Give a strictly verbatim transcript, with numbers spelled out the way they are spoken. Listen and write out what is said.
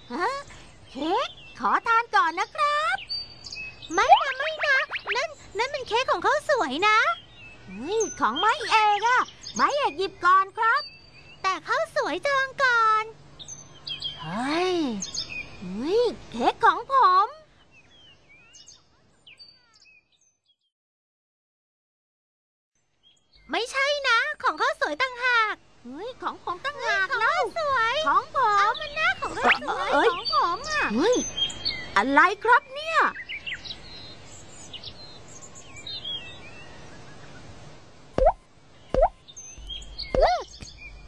ฮะเค้กขอทานก่อนนะครับไม่นะไม่นะนั่นนั่นเป็นเค้กของเขาสวยนะเฮ้ยของไม้เอกอะไม้เอกหยิบก่อนครับแต่เขาสวยจองก่อนเฮ้ยเฮ้ยเค้กของผมไม่ใช่นะของเขาสวยต่างหากเฮ้ยของผมต่างหากแล้วสวยของผมเอามันหน้าของเขาสวยของผมอะเฮ้ยอะไรครับเนี่ย